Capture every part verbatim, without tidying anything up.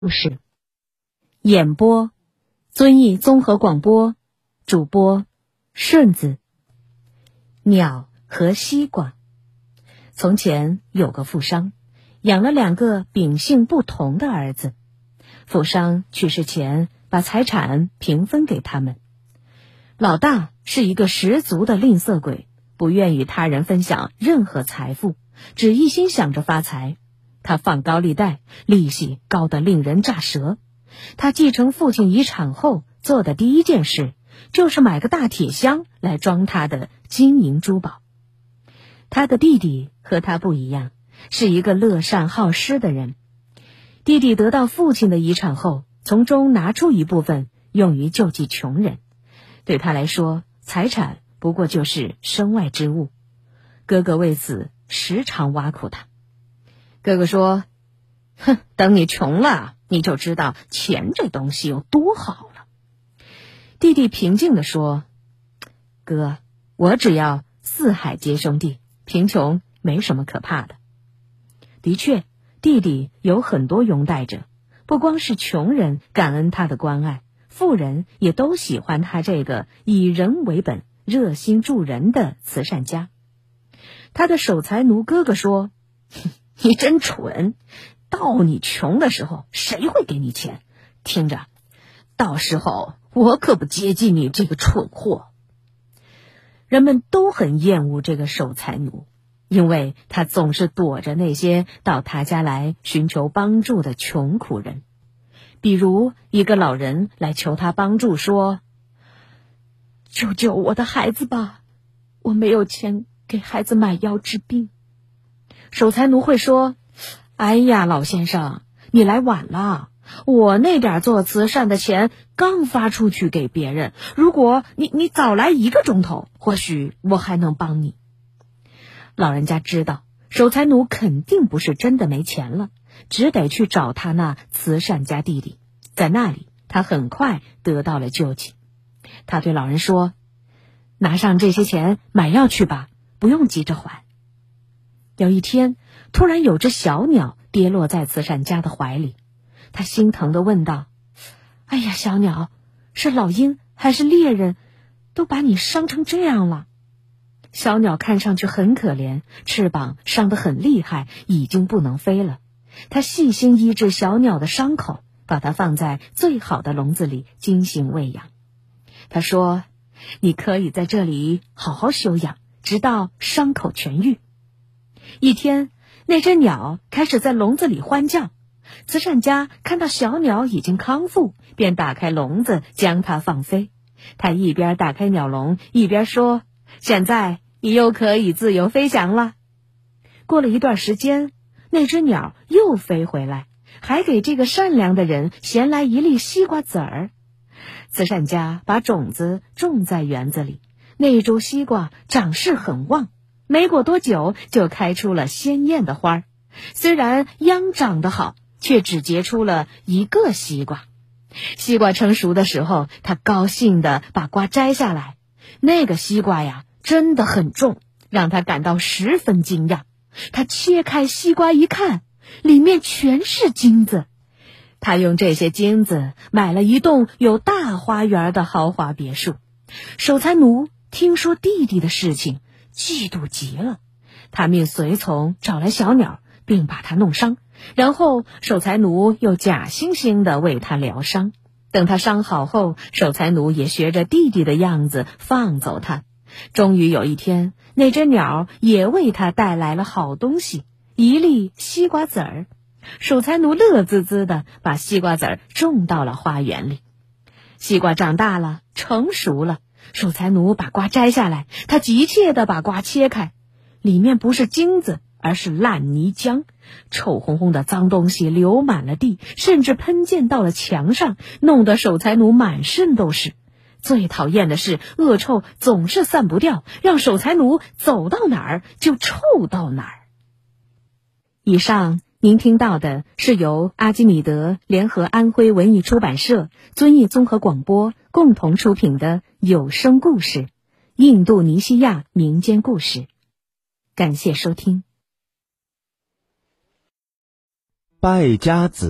故事。演播：遵义综合广播，主播顺子。鸟和西瓜。从前有个富商，养了两个秉性不同的儿子。富商去世前把财产平分给他们。老大是一个十足的吝啬鬼，不愿与他人分享任何财富，只一心想着发财。他放高利贷，利息高得令人咋舌。他继承父亲遗产后做的第一件事，就是买个大铁箱来装他的金银珠宝。他的弟弟和他不一样，是一个乐善好施的人。弟弟得到父亲的遗产后，从中拿出一部分用于救济穷人。对他来说，财产不过就是身外之物。哥哥为此时常挖苦他。哥哥说：哼，等你穷了，你就知道钱这东西有多好了。弟弟平静地说：哥，我只要四海皆兄弟，贫穷没什么可怕的。的确，弟弟有很多拥戴者，不光是穷人感恩他的关爱，富人也都喜欢他这个以人为本、热心助人的慈善家。他的守财奴哥哥说：你真蠢，到你穷的时候，谁会给你钱？听着，到时候我可不接近你这个蠢货。人们都很厌恶这个守财奴，因为他总是躲着那些到他家来寻求帮助的穷苦人。比如一个老人来求他帮助，说：救救我的孩子吧，我没有钱给孩子买药治病。守财奴会说：哎呀，老先生，你来晚了，我那点做慈善的钱刚发出去给别人，如果你你早来一个钟头，或许我还能帮你。老人家知道守财奴肯定不是真的没钱了，只得去找他那慈善家弟弟。在那里，他很快得到了救济。他对老人说：拿上这些钱买药去吧，不用急着还。有一天，突然有只小鸟跌落在慈善家的怀里，他心疼地问道：哎呀，小鸟，是老鹰还是猎人，都把你伤成这样了？小鸟看上去很可怜，翅膀伤得很厉害，已经不能飞了。他细心医治小鸟的伤口，把它放在最好的笼子里精心喂养。他说：你可以在这里好好休养，直到伤口痊愈。一天，那只鸟开始在笼子里欢叫。慈善家看到小鸟已经康复，便打开笼子将它放飞。他一边打开鸟笼，一边说：现在你又可以自由飞翔了。过了一段时间，那只鸟又飞回来，还给这个善良的人衔来一粒西瓜籽儿。慈善家把种子种在园子里，那一株西瓜长势很旺，没过多久就开出了鲜艳的花儿。虽然秧长得好，却只结出了一个西瓜。西瓜成熟的时候，他高兴地把瓜摘下来。那个西瓜呀，真的很重，让他感到十分惊讶。他切开西瓜一看，里面全是金子。他用这些金子买了一栋有大花园的豪华别墅。守财奴听说弟弟的事情，嫉妒极了，他命随从找来小鸟，并把他弄伤，然后守财奴又假惺惺地为他疗伤。等他伤好后，守财奴也学着弟弟的样子放走他。终于有一天，那只鸟也为他带来了好东西，一粒西瓜籽儿。守财奴乐滋滋地把西瓜籽儿种到了花园里。西瓜长大了，成熟了，守财奴把瓜摘下来，他急切地把瓜切开，里面不是金子，而是烂泥浆，臭烘烘的脏东西流满了地，甚至喷溅到了墙上，弄得守财奴满身都是。最讨厌的是，恶臭总是散不掉，让守财奴走到哪儿就臭到哪儿。以上您听到的是由阿基米德联合安徽文艺出版社、遵义综合广播共同出品的有声故事《印度尼西亚民间故事》。感谢收听。 败家子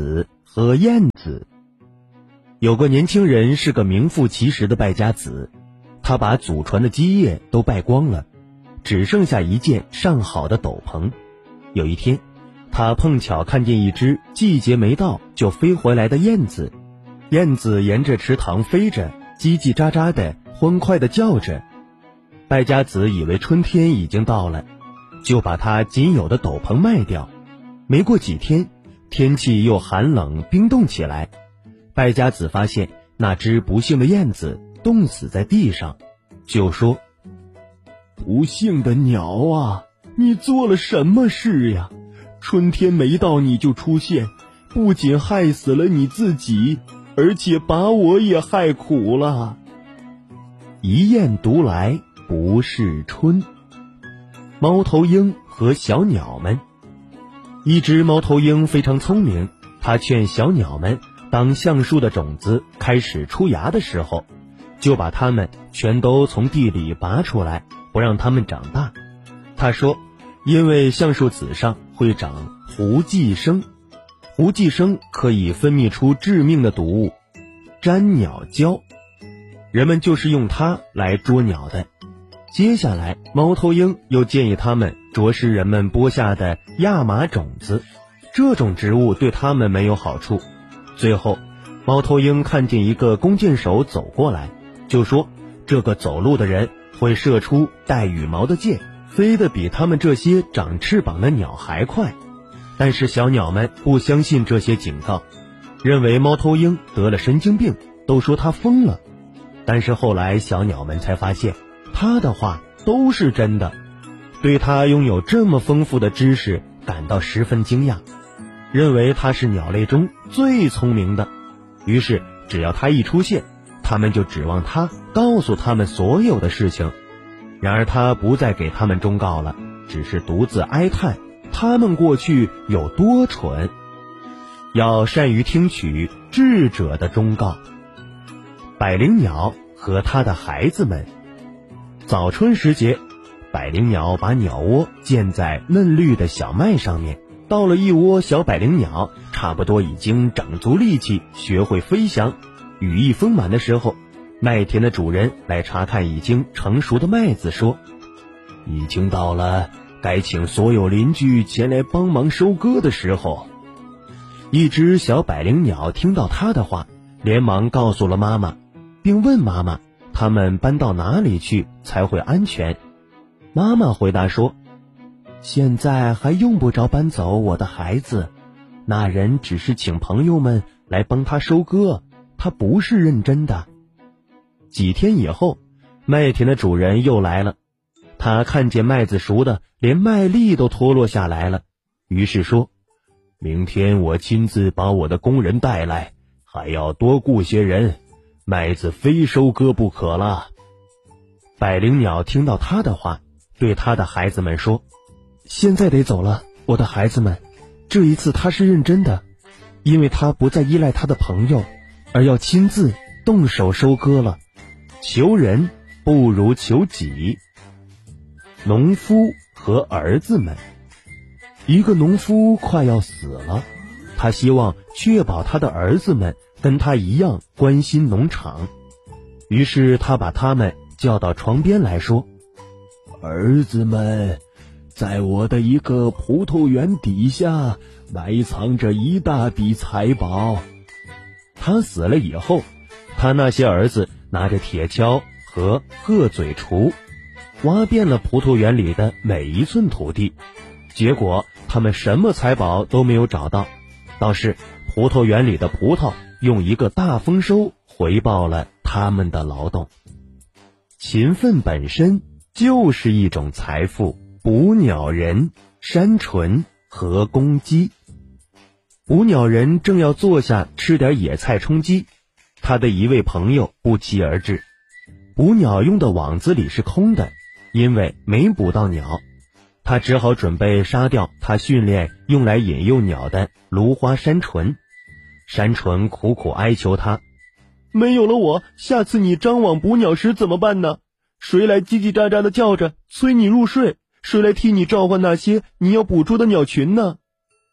和燕子。有个年轻人是个名副其实的败家子，他把祖传的基业都败光了，只剩下一件上好的斗篷。有一天，他碰巧看见一只季节没到就飞回来的燕子，燕子沿着池塘飞着，叽叽喳喳的，欢快地叫着。败家子以为春天已经到了，就把他仅有的斗篷卖掉。没过几天，天气又寒冷冰冻起来，败家子发现那只不幸的燕子冻死在地上，就说：不幸的鸟啊，你做了什么事呀？春天没到你就出现，不仅害死了你自己，而且把我也害苦了。一雁独来不是春。猫头鹰和小鸟们。一只猫头鹰非常聪明，它劝小鸟们当橡树的种子开始出芽的时候，就把它们全都从地里拔出来，不让它们长大。他说，因为橡树籽上会长胡寄生，胡寄生可以分泌出致命的毒物粘鸟胶，人们就是用它来捉鸟的。接下来，猫头鹰又建议他们啄食人们播下的亚麻种子，这种植物对他们没有好处。最后，猫头鹰看见一个弓箭手走过来，就说这个走路的人会射出带羽毛的箭，飞得比他们这些长翅膀的鸟还快。但是小鸟们不相信这些警告，认为猫头鹰得了神经病，都说他疯了。但是后来小鸟们才发现，他的话都是真的，对他拥有这么丰富的知识感到十分惊讶，认为他是鸟类中最聪明的。于是只要他一出现，他们就指望他告诉他们所有的事情。然而他不再给他们忠告了，只是独自哀叹他们过去有多蠢，要善于听取智者的忠告。百灵鸟和他的孩子们。早春时节，百灵鸟把鸟窝建在嫩绿的小麦上面。到了一窝小百灵鸟，差不多已经长足力气，学会飞翔。羽翼丰满的时候，麦田的主人来查看已经成熟的麦子，说：已经到了该请所有邻居前来帮忙收割的时候。一只小百灵鸟听到他的话，连忙告诉了妈妈，并问妈妈他们搬到哪里去才会安全。妈妈回答说，现在还用不着搬走我的孩子，那人只是请朋友们来帮他收割，他不是认真的。几天以后，麦田的主人又来了，他看见麦子熟的连麦粒都脱落下来了，于是说，明天我亲自把我的工人带来，还要多雇些人，麦子非收割不可了。百灵鸟听到他的话，对他的孩子们说，现在得走了，我的孩子们，这一次他是认真的，因为他不再依赖他的朋友，而要亲自动手收割了。求人不如求己。农夫和儿子们。一个农夫快要死了，他希望确保他的儿子们跟他一样关心农场，于是他把他们叫到床边来说，儿子们，在我的一个葡萄园底下埋藏着一大笔财宝。他死了以后，他那些儿子拿着铁锹和鹤嘴锄，挖遍了葡萄园里的每一寸土地，结果他们什么财宝都没有找到，倒是葡萄园里的葡萄用一个大丰收回报了他们的劳动。勤奋本身就是一种财富。捕鸟人、山鹑和公鸡。捕鸟人正要坐下吃点野菜充饥，他的一位朋友不期而至。捕鸟用的网子里是空的，因为没捕到鸟，他只好准备杀掉他训练用来引诱鸟的芦花山鹑。山鹑苦苦哀求他，没有了我，下次你张网捕鸟时怎么办呢？谁来叽叽喳喳地叫着催你入睡？谁来替你召唤那些你要捕捉的鸟群呢？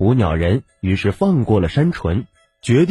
捕鸟人于是放过了山纯，决定